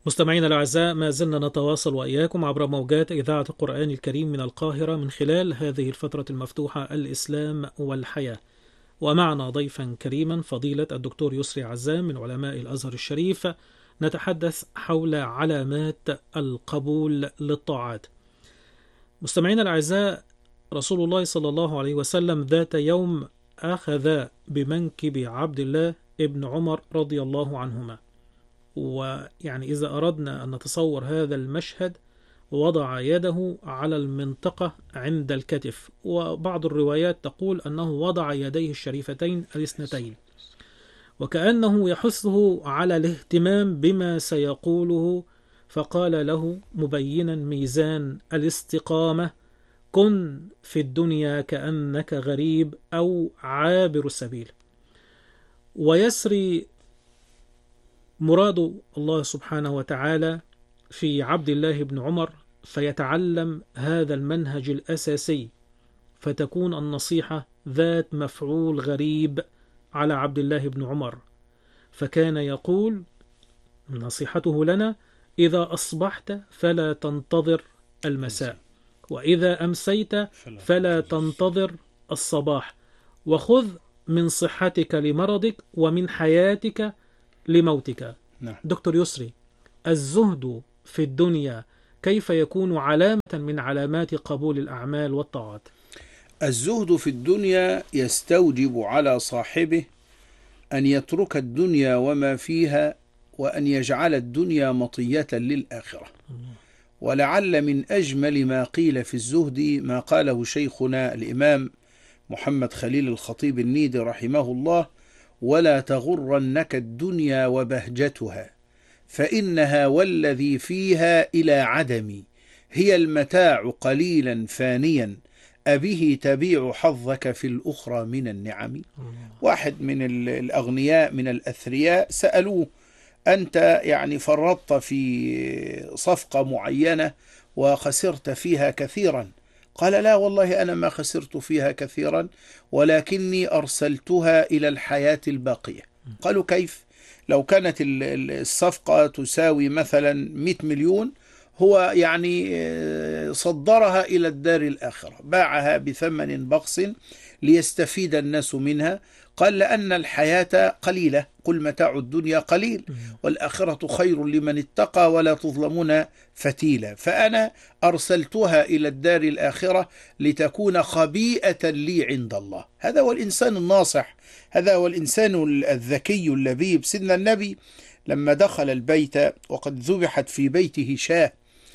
مستمعينا الأعزاء، ما زلنا نتواصل وإياكم عبر موجات إذاعة القرآن الكريم من القاهرة من خلال هذه الفترة المفتوحة الإسلام والحياة، ومعنا ضيفا كريما فضيلة الدكتور يسري عزام من علماء الأزهر الشريف. نتحدث حول علامات القبول للطاعات. مستمعينا الأعزاء، رسول الله صلى الله عليه وسلم ذات يوم أخذ بمنكب عبد الله ابن عمر رضي الله عنهما، ويعني إذا أردنا أن نتصور هذا المشهد، وضع يده على المنطقة عند الكتف، وبعض الروايات تقول أنه وضع يديه الشريفتين الاثنتين، وكأنه يحثه على الاهتمام بما سيقوله، فقال له مبينا ميزان الاستقامة: كن في الدنيا كأنك غريب أو عابر السبيل. ويسري مراد الله سبحانه وتعالى في عبد الله بن عمر، فيتعلم هذا المنهج الأساسي، فتكون النصيحة ذات مفعول غريب على عبد الله بن عمر. فكان يقول نصيحته لنا: إذا أصبحت فلا تنتظر المساء، وإذا أمسيت فلا تنتظر الصباح، وخذ من صحتك لمرضك ومن حياتك لموتك. نعم. دكتور يسري، الزهد في الدنيا كيف يكون علامة من علامات قبول الأعمال والطاعات؟ الزهد في الدنيا يستوجب على صاحبه أن يترك الدنيا وما فيها، وأن يجعل الدنيا مطية للآخرة. ولعل من أجمل ما قيل في الزهد ما قاله شيخنا الإمام محمد خليل الخطيب النيدي رحمه الله: ولا تغرنك الدنيا وبهجتها، فإنها والذي فيها إلى عدم، هي المتاع قليلا فانيا، أبه تبيع حظك في الأخرى من النعم. واحد من الأغنياء من الأثرياء سألوه: أنت يعني فرطت في صفقة معينة وخسرت فيها كثيرا؟ قال: لا والله أنا ما خسرت فيها كثيرا، ولكني أرسلتها إلى الحياة الباقية. قالوا: كيف؟ لو كانت الصفقة تساوي مثلا 100 مليون، هو يعني صدرها إلى الدار الآخرة، باعها بثمن بخس ليستفيد الناس منها. قال: لأن الحياة قليلة، قل متاع الدنيا قليل، والآخرة خير لمن اتقى ولا تظلمون فتيلا. فأنا أرسلتها إلى الدار الآخرة لتكون خبيئة لي عند الله. هذا هو الإنسان الناصح، هذا هو الإنسان الذكي اللبيب. سيدنا النبي لما دخل البيت وقد ذبحت في بيته شاة،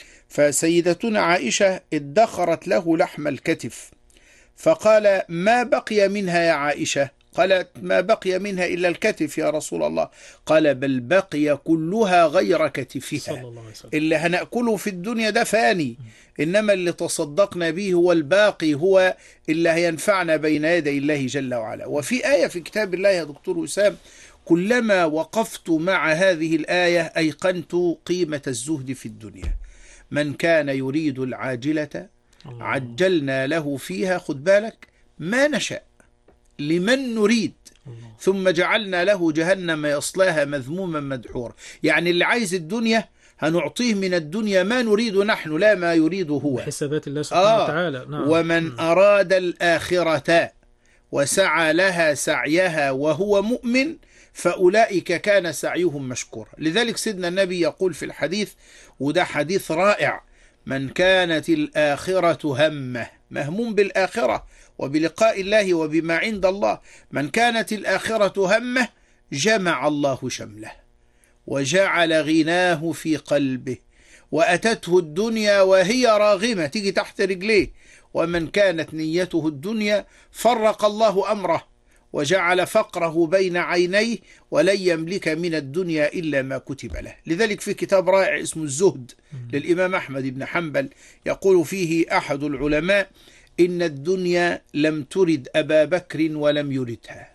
فسيدتنا عائشة ادخرت له لحم الكتف، فقال: ما بقي منها يا عائشة؟ قالت: ما بقي منها إلا الكتف يا رسول الله. قال: بل بقي كلها غير كتفها، اللي هنأكله في الدنيا ده فاني، إنما اللي تصدقنا به هو الباقي، هو اللي هينفعنا بين يدي الله جل وعلا. وفي آية في كتاب الله يا دكتور وسام، كلما وقفت مع هذه الآية أيقنت قيمة الزهد في الدنيا. من كان يريد العاجلة عجلنا له فيها، خد بالك، ما نشاء لمن نريد، ثم جعلنا له جهنم يصلاها مذموما مدحورا. يعني اللي عايز الدنيا هنعطيه من الدنيا ما نريد نحن، لا ما يريده هو، بحسابات الله سبحانه وتعالى. نعم. ومن أراد الآخرة وسعى لها سعيها وهو مؤمن فأولئك كان سعيهم مشكورا. لذلك سيدنا النبي يقول في الحديث، وده حديث رائع: من كانت الآخرة همه، مهموم بالآخرة وبلقاء الله وبما عند الله، من كانت الآخرة همه جمع الله شمله وجعل غناه في قلبه، وأتته الدنيا وهي راغمة، تيجي تحت رجليه. ومن كانت نيته الدنيا فرق الله أمره وجعل فقره بين عينيه، ولن يملك من الدنيا إلا ما كتب له. لذلك في كتاب رائع اسمه الزهد للإمام أحمد بن حنبل، يقول فيه أحد العلماء: إن الدنيا لم ترد أبا بكر ولم يردها،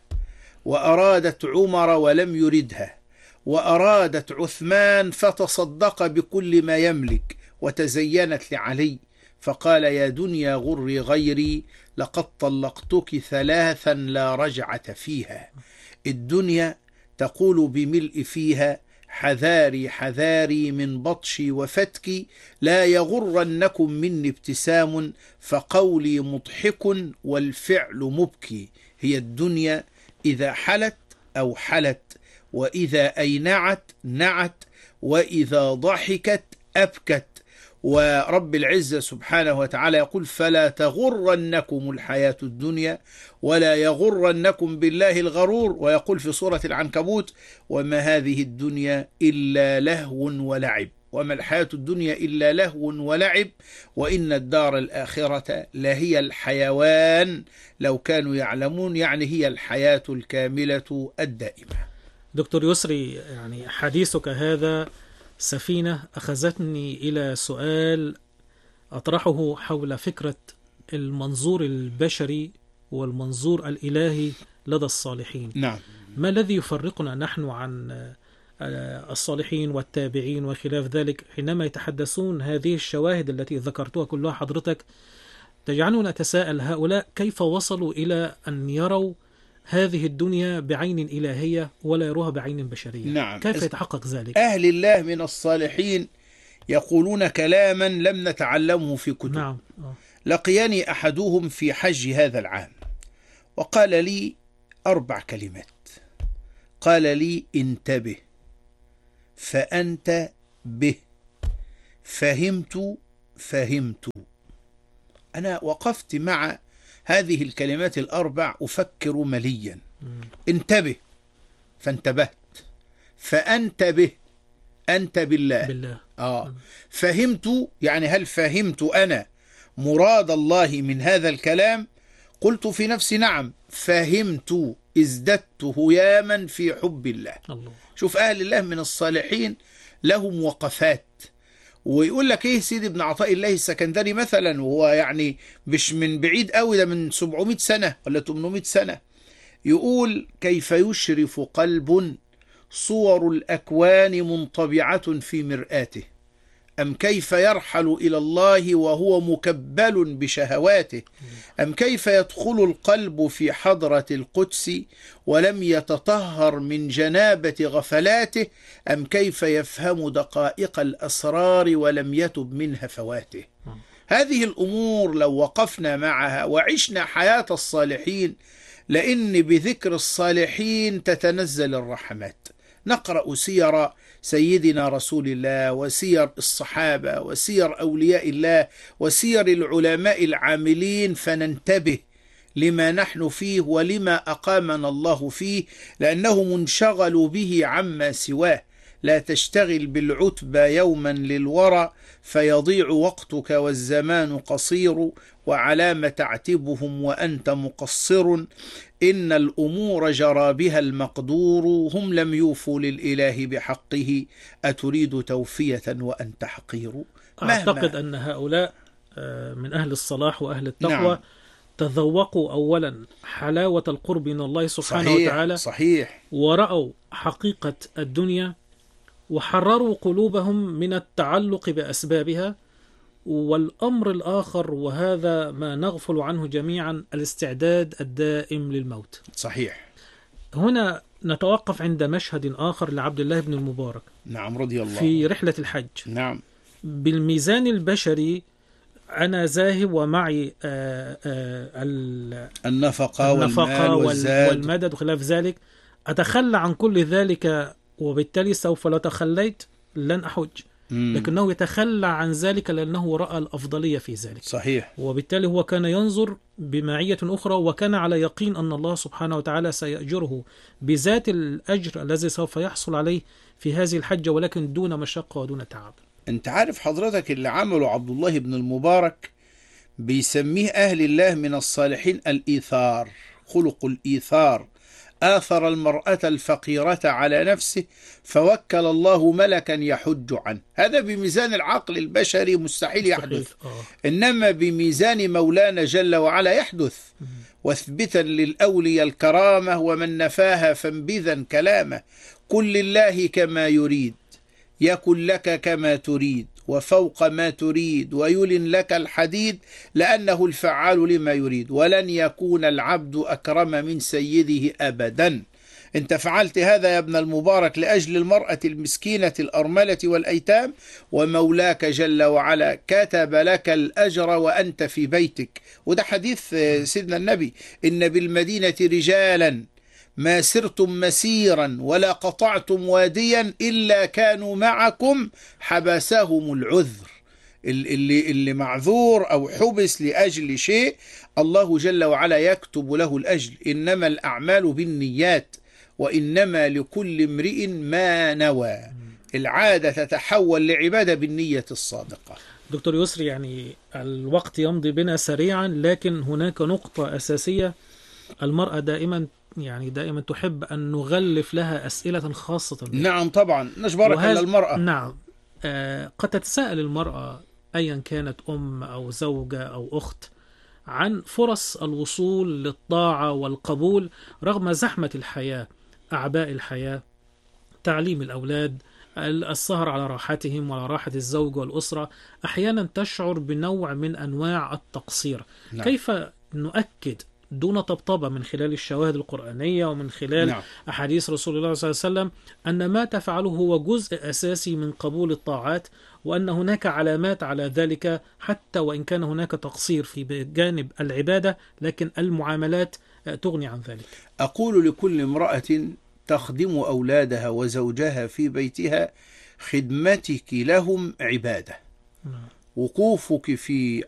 وأرادت عمر ولم يردها، وأرادت عثمان فتصدق بكل ما يملك، وتزينت لعلي فقال: يا دنيا غري غيري، لقد طلقتك ثلاثا لا رجعة فيها. الدنيا تقول بملء فيها حذاري حذاري من بطشي وفتكي، لا يغرنكم مني ابتسام، فقولي مضحك والفعل مبكي. هي الدنيا إذا حلت أو حلت، وإذا أينعت نعت، وإذا ضحكت أبكت. ورب العزة سبحانه وتعالى يقول: فلا تغرنكم الحياة الدنيا ولا يغرنكم بالله الغرور. ويقول في سورة العنكبوت: وما هذه الدنيا إلا لهو ولعب. وما الحياة الدنيا إلا لهو ولعب، وإن الدار الآخرة لهي الحيوان لو كانوا يعلمون. يعني هي الحياة الكاملة الدائمة. دكتور يسري، يعني حديثك هذا سفينة أخذتني إلى سؤال أطرحه حول فكرة المنظور البشري والمنظور الإلهي لدى الصالحين. نعم. ما الذي يفرقنا نحن عن الصالحين والتابعين وخلاف ذلك حينما يتحدثون هذه الشواهد التي ذكرتها كلها حضرتك؟ تجعلنا نتساءل هؤلاء كيف وصلوا إلى أن يروا هذه الدنيا بعين إلهية ولا يروها بعين بشرية؟ نعم. كيف يتحقق ذلك؟ أهل الله من الصالحين يقولون كلاما لم نتعلمه في كتب. نعم. لقيني أحدهم في حج هذا العام وقال لي 4 كلمات. قال لي: انتبه، فأنت به، فهمت. أنا وقفت مع هذه الكلمات ال4 أفكر مليا. انتبه، فانتبهت. فأنت به، أنت بالله. فهمت، يعني هل فهمت أنا مراد الله من هذا الكلام؟ قلت في نفسي: نعم فهمت، ازددت هياما في حب الله. شوف أهل الله من الصالحين لهم وقفات. ويقول لك ايه سيدي ابن عطاء الله السكندري مثلا، وهو يعني مش من بعيد قوي، ده من 700 سنة ولا 800 سنة، يقول: كيف يشرف قلب صور الأكوان منطبعة في مرآته، أم كيف يرحل إلى الله وهو مكبل بشهواته، أم كيف يدخل القلب في حضرة القدس ولم يتطهر من جنابة غفلاته، أم كيف يفهم دقائق الأسرار ولم يتب من هفواته. هذه الأمور لو وقفنا معها وعشنا حياة الصالحين، لأن بذكر الصالحين تتنزل الرحمات. نقرأ سير سيدنا رسول الله وسير الصحابة وسير أولياء الله وسير العلماء العاملين، فننتبه لما نحن فيه ولما أقامنا الله فيه، لأنهم انشغلوا به عما سواه. لا تشتغل بالعتبى يوما للورى، فيضيع وقتك والزمان قصير، وعلام تعتبهم وأنت مقصر، إن الأمور جرى بها المقدور، هم لم يوفوا للإله بحقه، أتريد توفية وأنت حقير. أعتقد أن هؤلاء من أهل الصلاح وأهل التقوى تذوقوا أولا حلاوة القرب من الله سبحانه وتعالى. صحيح. ورأوا حقيقة الدنيا وحرروا قلوبهم من التعلق بأسبابها. والأمر الآخر، وهذا ما نغفل عنه جميعا، الاستعداد الدائم للموت. صحيح. هنا نتوقف عند مشهد آخر لعبد الله بن المبارك. نعم، رضي الله، في رحلة الحج. نعم. بالميزان البشري أنا ذاهب ومعي النفقة والمال والمدد وخلاف ذلك، أتخلى عن كل ذلك، وبالتالي سوف لو تخليت لن أحج. لكنه يتخلى عن ذلك لأنه رأى الأفضلية في ذلك. صحيح. وبالتالي هو كان ينظر بمعية أخرى، وكان على يقين أن الله سبحانه وتعالى سيأجره بذات الأجر الذي سوف يحصل عليه في هذه الحجة، ولكن دون مشقة ودون تعب. أنت عارف حضرتك اللي عمله عبد الله بن المبارك بيسميه أهل الله من الصالحين الإيثار، خلق الإيثار. آثر المرأة الفقيرة على نفسه فوكل الله ملكا يحج عنه. هذا بميزان العقل البشري مستحيل يحدث، إنما بميزان مولانا جل وعلا يحدث. واثبتا للأولياء الكرامة، ومن نفاها فانبذا كلامه. كن لله كما يريد، يكن لك كما تريد، وفوق ما تريد، ويلن لك الحديد، لأنه الفعال لما يريد. ولن يكون العبد أكرم من سيده أبدا. أنت فعلت هذا يا ابن المبارك لأجل المرأة المسكينة الأرملة والأيتام، ومولاك جل وعلا كتب لك الأجر وأنت في بيتك. وده حديث سيدنا النبي: إن بالمدينة رجالا ما سرتم مسيرا ولا قطعتم واديا إلا كانوا معكم حبسهم العذر. اللي معذور أو حبس لأجل شيء الله جل وعلا يكتب له الأجر. إنما الأعمال بالنيات وإنما لكل امرئ ما نوى. العادة تتحول لعبادة بالنية الصادقة. دكتور يسري، يعني الوقت يمضي بنا سريعا، لكن هناك نقطة أساسية. المرأة دائما تحب أن نغلف لها أسئلة خاصة بها. نعم طبعا، نجبرك إلا المرأة. نعم. قد تتساءل المرأة أيا كانت أم أو زوجة أو أخت عن فرص الوصول للطاعة والقبول رغم زحمة الحياة، أعباء الحياة، تعليم الأولاد، السهر على راحتهم وعلى راحة الزوج والأسرة. أحيانا تشعر بنوع من أنواع التقصير. نعم. كيف نؤكد دون طبطبة من خلال الشواهد القرآنية ومن خلال نعم. أحاديث رسول الله صلى الله عليه وسلم أن ما تفعله هو جزء أساسي من قبول الطاعات، وأن هناك علامات على ذلك حتى وإن كان هناك تقصير في جانب العبادة، لكن المعاملات تغني عن ذلك؟ أقول لكل امرأة تخدم أولادها وزوجها في بيتها: خدمتك لهم عبادة. وقوفك في